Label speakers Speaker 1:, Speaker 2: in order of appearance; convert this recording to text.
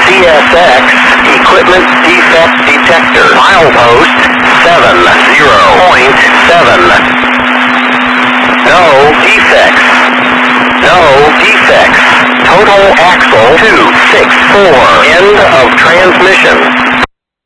Speaker 1: CSX Equipment Defect Detector. Milepost 70.7. No defects. No defects. Total axle 264. End of transmission.